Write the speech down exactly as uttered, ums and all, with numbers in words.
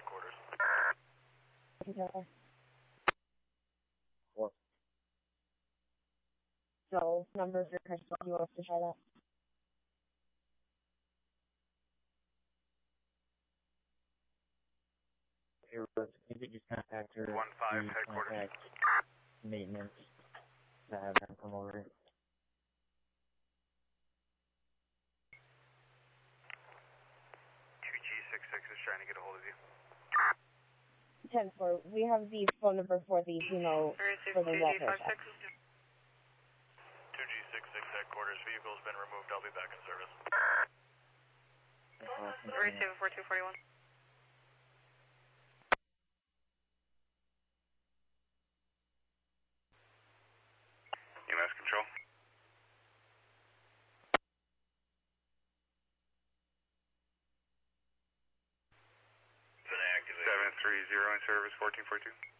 headquarters. Okay. What? So, numbers are crystal. Do you want us to try that? Hey, Rose, can you just contact her? One five the headquarters. Contact maintenance to have them come over. two G six six is trying to get a hold of you. ten four, we have the phone number for the Juno for the welfare check. two G six six headquarters, vehicle's been removed, I'll be back in service. Receive four two four one. E M S control. seven three zero in service, fourteen forty-two.